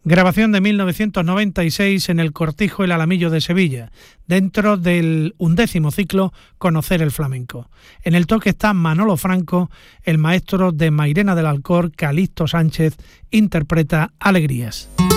Grabación de 1996 en el Cortijo El Alamillo de Sevilla, dentro del 11º ciclo Conocer el Flamenco. En el toque está Manolo Franco, el maestro de Mairena del Alcor, Calixto Sánchez, interpreta Alegrías.